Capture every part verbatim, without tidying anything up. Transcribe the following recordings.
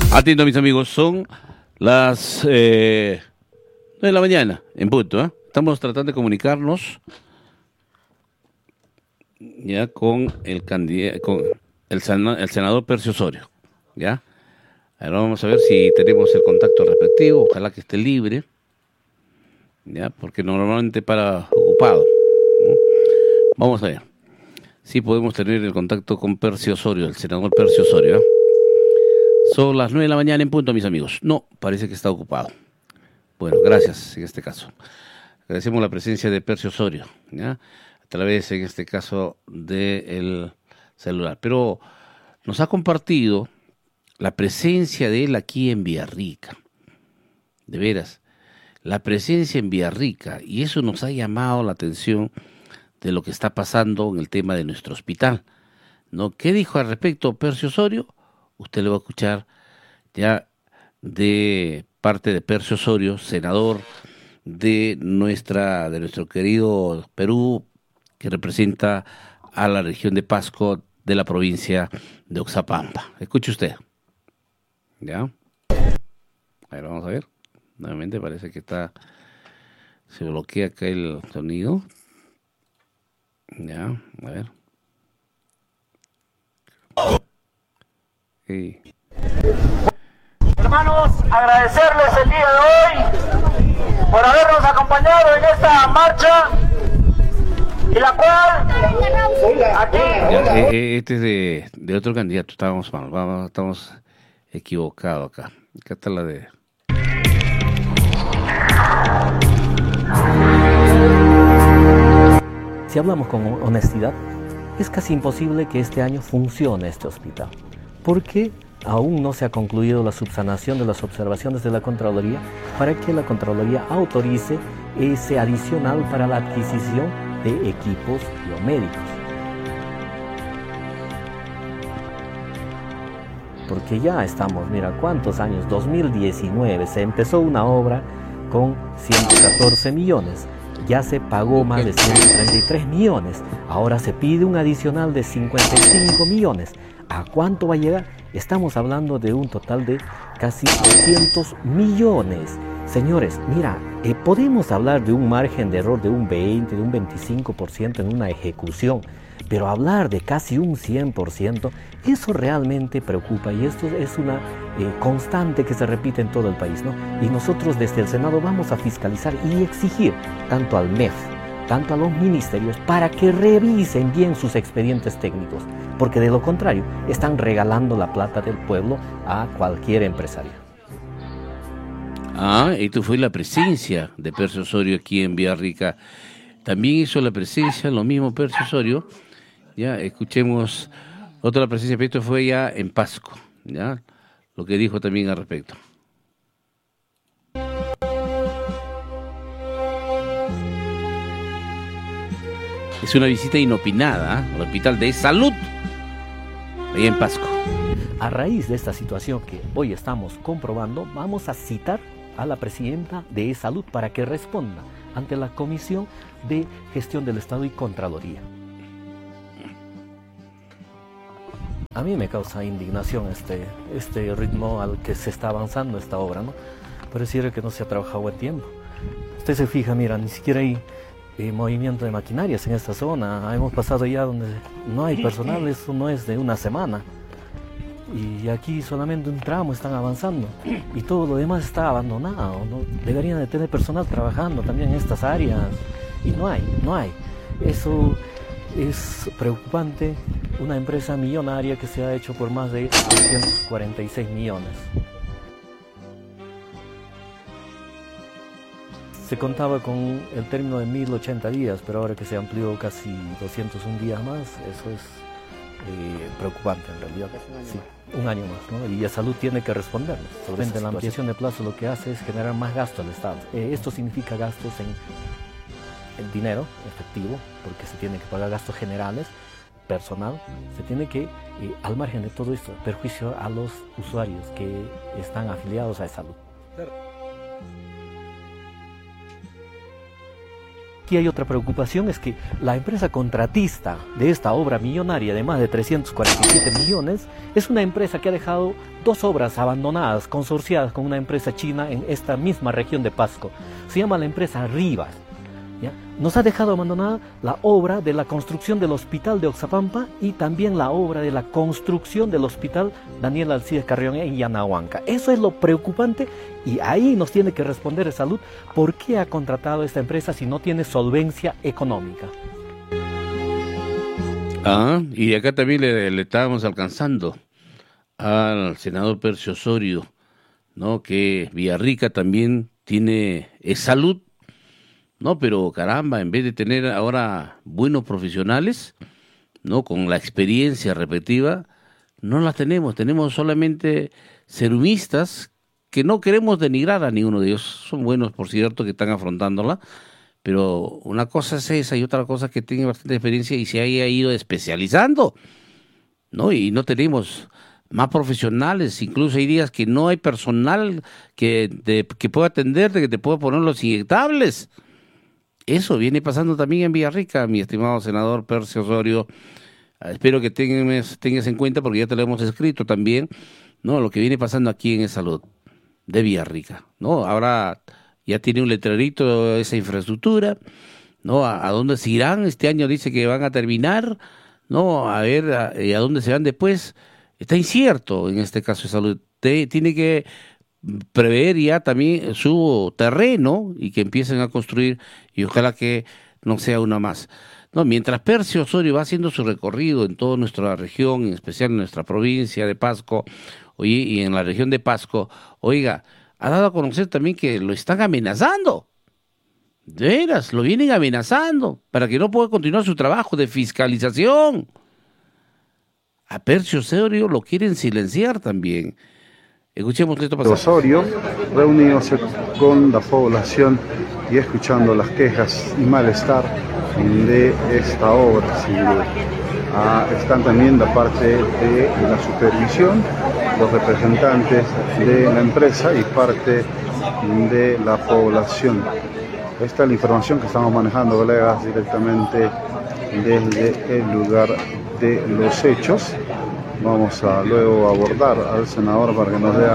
Atento, mis amigos, son las eh, nueve de la mañana, en punto, ¿eh? Estamos tratando de comunicarnos ya con el candidato, con el, sena, el senador Percio Osorio, ¿ya? Ahora vamos a ver si tenemos el contacto respectivo, ojalá que esté libre, ¿ya? Porque normalmente para ocupado, ¿no? Vamos a ver si podemos tener el contacto con Percio Osorio, el senador Percio Osorio, ¿eh? Son las nueve de la mañana en punto, mis amigos. No, parece que está ocupado. Bueno, gracias en este caso. Agradecemos la presencia de Percio Osorio, ¿ya? A través, en este caso, del celular. Pero nos ha compartido la presencia de él aquí en Villarrica. De veras, la presencia en Villarrica. Y eso nos ha llamado la atención de lo que está pasando en el tema de nuestro hospital, ¿no? ¿Qué dijo al respecto Percio Osorio? Usted lo va a escuchar ya de parte de Percio Osorio, senador de nuestra de nuestro querido Perú, que representa a la región de Pasco de la provincia de Oxapampa. Escuche usted. ¿Ya? A ver, vamos a ver. Nuevamente parece que está... Se bloquea acá el sonido. Ya, a ver. Sí. Hermanos, agradecerles el día de hoy por habernos acompañado en esta marcha y la cual aquí... Ya, eh, este es de, de otro candidato, estábamos mal, vamos, estamos equivocados acá. Acá está la de... Si hablamos con honestidad, es casi imposible que este año funcione este hospital, porque aún no se ha concluido la subsanación de las observaciones de la Contraloría para que la Contraloría autorice ese adicional para la adquisición de equipos biomédicos. Porque ya estamos, mira, ¿cuántos años? dos mil diecinueve se empezó una obra con ciento catorce millones. Ya se pagó más de ciento treinta y tres millones. Ahora se pide un adicional de cincuenta y cinco millones. ¿A cuánto va a llegar? Estamos hablando de un total de casi doscientos millones. Señores, mira, eh, podemos hablar de un margen de error de un veinte, de un veinticinco por ciento en una ejecución, pero hablar de casi un cien por ciento, eso realmente preocupa y esto es una eh, constante que se repite en todo el país, ¿no? Y nosotros desde el Senado vamos a fiscalizar y exigir tanto al M E F, tanto a los ministerios, para que revisen bien sus expedientes técnicos, porque de lo contrario están regalando la plata del pueblo a cualquier empresario. Ah, esto fue la presencia de Percio Osorio aquí en Villarrica. También hizo la presencia, lo mismo Percio Osorio. Ya, escuchemos otra presencia, pero esto fue ya en Pasco, ya, lo que dijo también al respecto. Es una visita inopinada, ¿eh?, al Hospital de Salud, ahí en Pasco. A raíz de esta situación que hoy estamos comprobando, vamos a citar a la presidenta de Salud para que responda ante la Comisión de Gestión del Estado y Contraloría. A mí me causa indignación este, este ritmo al que se está avanzando esta obra, ¿no? Pareciera que no se ha trabajado a tiempo. Usted se fija, mira, ni siquiera hay eh, movimiento de maquinarias en esta zona. Hemos pasado ya donde no hay personal, eso no es de una semana. Y aquí solamente un tramo están avanzando y todo lo demás está abandonado, ¿no? Deberían de tener personal trabajando también en estas áreas y no hay, no hay. Eso es preocupante, una empresa millonaria que se ha hecho por más de doscientos cuarenta y seis millones. Se contaba con el término de mil ochenta días, pero ahora que se amplió casi doscientos un días más, eso es eh, preocupante en realidad. Sí, un año más, ¿no? Y la salud tiene que respondernos. Sobre esta la ampliación de plazo lo que hace es generar más gasto al Estado. Eh, esto significa gastos en, en dinero, efectivo, porque se tiene que pagar gastos generales, personal, se tiene que, eh, al margen de todo esto, perjuicio a los usuarios que están afiliados a salud. aquí hay otra preocupación, es que la empresa contratista de esta obra millonaria de más de trescientos cuarenta y siete millones es una empresa que ha dejado dos obras abandonadas, consorciadas con una empresa china en esta misma región de Pasco. Se llama la empresa Rivas. ¿Ya? Nos ha dejado abandonada la obra de la construcción del hospital de Oxapampa y también la obra de la construcción del hospital Daniel Alcides Carrión en Yanahuanca. Eso es lo preocupante y ahí nos tiene que responder el Salud por qué ha contratado esta empresa si no tiene solvencia económica. Ah, y acá también le, le estábamos alcanzando al senador Percio Osorio, ¿no? Que Villarrica también tiene es salud. No, pero caramba, en vez de tener ahora buenos profesionales, ¿no? Con la experiencia repetitiva, no las tenemos. Tenemos solamente serumistas que no queremos denigrar a ninguno de ellos. Son buenos, por cierto, que están afrontándola, pero una cosa es esa y otra cosa que tiene bastante experiencia y se haya ido especializando, ¿no? Y no tenemos más profesionales, incluso hay días que no hay personal que, de, que pueda atenderte, que te pueda poner los inyectables. Eso viene pasando también en Villarrica, mi estimado senador Percio Osorio. Espero que tengas, tengas en cuenta, porque ya te lo hemos escrito también, ¿no? Lo que viene pasando aquí en Salud de Villarrica, ¿no? Ahora ya tiene un letrerito esa infraestructura, ¿no? ¿A, a dónde se irán? Este año dice que van a terminar, ¿no? A ver, a, a dónde se van después. Está incierto en este caso de Salud. Te, tiene que prever ya también su terreno y que empiecen a construir, y ojalá que no sea una más. No, mientras Percio Osorio va haciendo su recorrido en toda nuestra región, en especial en nuestra provincia de Pasco, oye, y en la región de Pasco, oiga, ha dado a conocer también que lo están amenazando. De veras, lo vienen amenazando para que no pueda continuar su trabajo de fiscalización. A Percio Osorio lo quieren silenciar también. Escuchemos esto pasar. Osorio, reunidos con la población y escuchando las quejas y malestar de esta obra civil. Ah, están también la parte de la supervisión, los representantes de la empresa y parte de la población. Esta es la información que estamos manejando, colegas, directamente desde el lugar de los hechos. Vamos a luego abordar al senador para que nos dé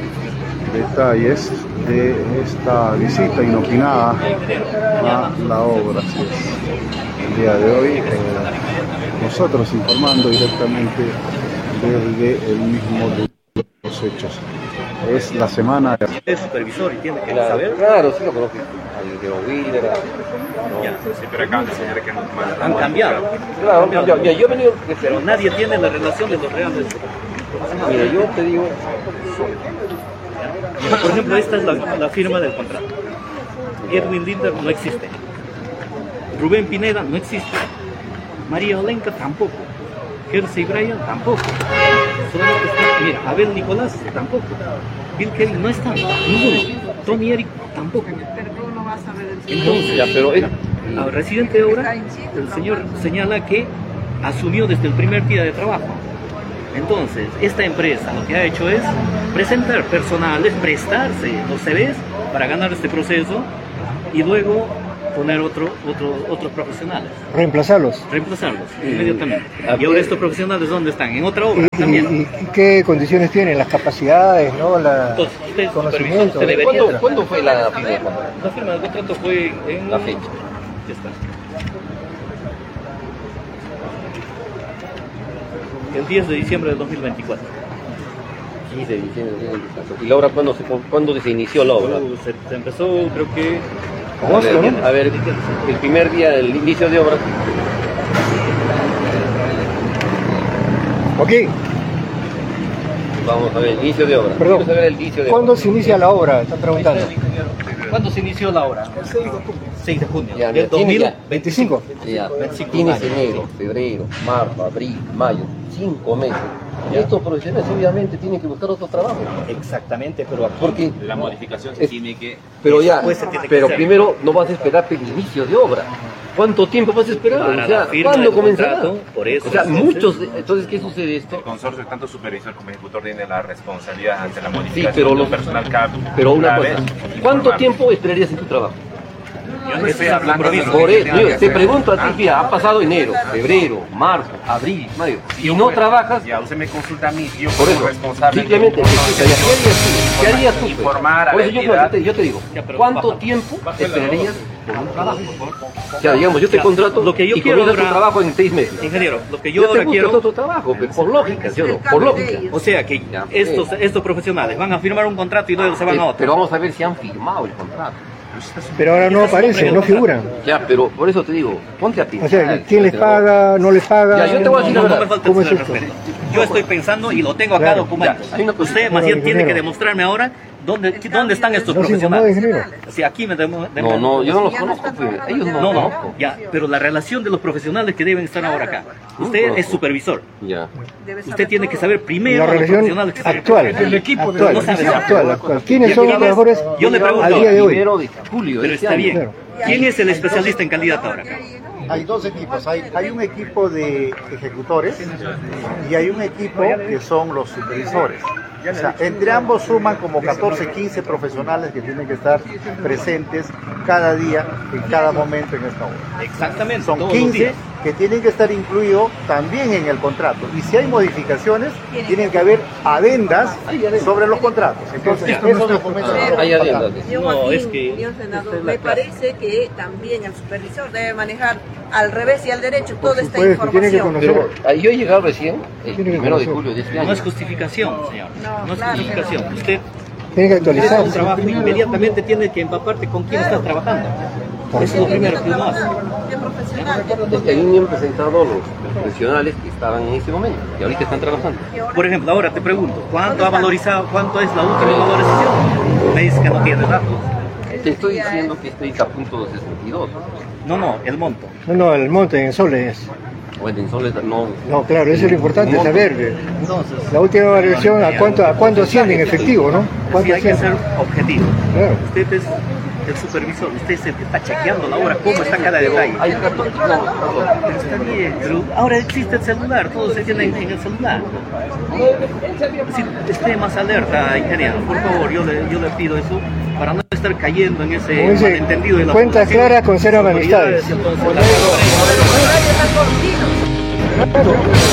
detalles de esta visita inopinada a la obra. Así es. El día de hoy eh, nosotros informando directamente desde el mismo de los hechos. Es la semana de... Es supervisor y tiene que claro, saber. Claro, sí lo conozco. Al de Oviller, no. Ya. Sí, pero acaban de enseñar que no Han cambiado. Claro, han cambiado. Mira, yo he venido... Pero nadie tiene la relación de los reales. Mira, yo te digo... Por ejemplo, esta es la, la firma del contrato. Edwin Linder no existe. Rubén Pineda no existe. María Olenka tampoco. Jersey Bryan tampoco. Solamente está, mira, Abel Nicolás tampoco. Bill Kelly no está, ninguno. Tony Eric tampoco. Entonces, Ya, pero... eh, al residente de obra, el señor señala que asumió desde el primer día de trabajo. Entonces, esta empresa lo que ha hecho es presentar personales, prestarse los C Vs para ganar este proceso y luego poner otro, otro, otros profesionales. Reemplazarlos. Reemplazarlos inmediatamente. Y ahora estos profesionales, ¿dónde están? En otra obra ¿Y, también. y, y qué condiciones tienen? Las capacidades, ¿no? La, Entonces, usted, conocimiento. usted debería- ¿Cuándo, ¿Cuándo fue la firma del contrato? La firma del contrato fue en... La fecha. Ya está. El diez de diciembre del dos mil veinticuatro. quince de diciembre de dos mil veinticuatro. ¿Y la obra cuándo se, cuándo se inició la obra? Se, se empezó, creo que... A ver, a ver, el primer día del inicio de obra. Ok, Vamos a ver, el inicio de obra. Perdón. Quiero saber el inicio de ¿cuándo obra. se inicia la obra? Están preguntando. ¿Cuándo se inició la obra? El seis de junio. seis de junio. Ya, del tiene ya. dos mil veinticinco. Ya, veinticinco tienes años. enero, febrero, marzo, abril, mayo, cinco meses. Y estos profesionales obviamente tienen que buscar otro trabajo. Exactamente, pero aquí... Porque, la modificación se Es- tiene que... pero ya, Después se tiene que pero hacer. primero no vas a esperar el inicio de obra. ¿Cuánto tiempo vas a esperar? Para O sea, la firma ¿cuándo del comenzará? contrato, por eso, o sea, entonces- muchos, entonces, ¿qué sucede esto? El consorcio, tanto supervisor como ejecutor, tiene la responsabilidad ante la Sí, modificación pero del los, personal C A P. pero una vez cosa, ¿cuánto informar. tiempo esperarías en tu trabajo? Yo no estoy hablando de Por eso, yo te pregunto a ti, mira, ha pasado enero, febrero, marzo, abril, mayo, y no trabajas. Ya, usted me consulta a mí, yo Por como eso, responsable. simplemente, de un ¿qué harías tú? ¿Qué harías tú? Informar a Por la eso yo, entidad. yo te, yo te digo, ¿cuánto tiempo esperarías por un trabajo? O sea, digamos, yo te Ya, contrato lo que yo y quiero comienzas tu ahora- trabajo en seis meses. Ingeniero, lo que Yo, yo te ahora busco quiero... otro trabajo, pero por lógica, ¿sí o no? Por lógica. O sea que Ya, estos, sí. estos profesionales van a firmar un contrato y luego se van Eh, a otro. Pero vamos a ver si han firmado el contrato. Pero ahora no aparecen, no figuran. Ya, pero por eso te digo, ponte a pensar. O sea, ¿quién les paga, no les paga? Ya, yo te voy a decir No, la no me verdad. falta ¿Cómo es el esto? respeto. Yo estoy pensando y lo tengo acá Claro. documentado. Ya, hay una cosa- Usted, Maciel, Bueno, tiene que ingeniero. demostrarme ahora dónde, dónde están estos No se incomoda, profesionales. ingeniero. Si aquí me demo- No, no, yo no los conozco, pues. Ellos no, No, los no, conozco. ya, pero la relación de los profesionales que deben estar ahora acá. Usted es supervisor. Ya. Usted tiene que saber primero La a los relación profesionales que están actual, el equipo actual, no sabe. actual, actual. ¿Quiénes Ya, son mira, los mejores yo le pregunto, al día de hoy? Primero de julio. Pero de este está año. bien. Claro. ¿Quién es el especialista en candidato ahora acá? Hay dos equipos, hay, hay un equipo de ejecutores y hay un equipo que son los supervisores. O sea, entre ambos suman como catorce, quince profesionales que tienen que estar presentes cada día, en cada momento en esta obra. Exactamente, Son todos los quince días. que tienen que estar incluidos también en el contrato. Y si hay modificaciones, tienen que haber adendas sobre los contratos. Entonces, esos documentos... Hay adendas. Yo, No, Joaquín, es que señor senador, esta es la me clase. parece que también el supervisor debe manejar al revés y al derecho toda esta supuesto, tiene que información. conocer. Pero ah, yo he llegado recién, el Tiene que primero de conocer. julio de este No año. es justificación, señor. No, No es claro que justificación. no. Usted Tiene que hace un actualizarse. trabajo inmediatamente tiene que empaparte con quién está trabajando. Eso es lo primero que uno hace. Qué profesional. Es que a mí me han presentado los profesionales que estaban en ese momento y ahorita están trabajando. Por ejemplo, ahora te pregunto, ¿cuánto ha valorizado, cuánto es la última valorización? Me dices que no tiene datos. Te estoy diciendo que estoy a punto de sesenta y dos. No, no, el monto. No, no, el monte en soles. Bueno, en soles no. No, claro, eso es lo importante, No. saber. Entonces, La última variación, ¿a cuánto, a cuánto asciende en efectivo, no? sí ¿Cuánto hay que asciende? ser objetivo. Claro. Usted es el supervisor, usted es el que está chequeando la obra, cómo está cada detalle. Hay catorce, no, no, Pero está bien, pero ahora existe el celular, todo se tiene en, en el celular. Si esté más alerta, ingeniero, por favor, yo le, yo le pido eso para no estar cayendo en ese Como dice, malentendido de la cuentas población, claras conservan autoridades, amistades. y entonces la- Los horarios están cortitos. Claro.